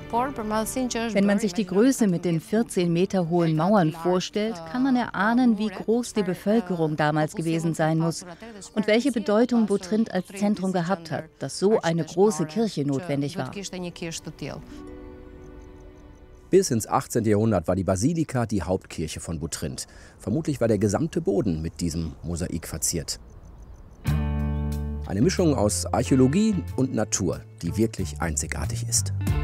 Wenn man sich die Größe mit den 14 Meter hohen Mauern vorstellt, kann man erahnen, wie groß die Bevölkerung damals gewesen sein muss und welche Bedeutung Butrint als Zentrum gehabt hat, dass so eine große Kirche notwendig war. Bis ins 18. Jahrhundert war die Basilika die Hauptkirche von Butrint. Vermutlich war der gesamte Boden mit diesem Mosaik verziert. Eine Mischung aus Archäologie und Natur, die wirklich einzigartig ist.